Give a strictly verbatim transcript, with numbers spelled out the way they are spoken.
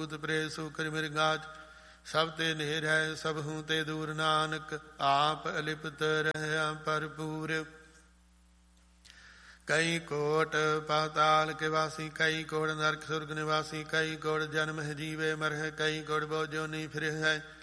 ਭੂਤ ਪ੍ਰੇਤ ਸੂਕਰ ਮਿਰਗਾਚ ਸਭ ਤੇ ਨੇਰ ਹੈ ਸਭ ਹੂੰ ਤੇ ਦੂਰ ਨਾਨਕ ਆਪ ਅਲਿਪਤ ਰਹਿਆ ਭਰਪੂਰ ਕਈ ਕੋਟ ਪਾਤਾਲ ਕੇ ਵਾਸੀ ਕਈ ਕੋੜ ਨਰਕ ਸੁਰਗ ਨਿਵਾਸੀ ਕਈ ਕੋੜ ਜਨਮ ਹੈ ਜੀਵੇ ਮਰਹਿ ਕਈ ਕੋੜ ਬਹੁ ਜੋਨੀ ਫਿਰ ਹੈ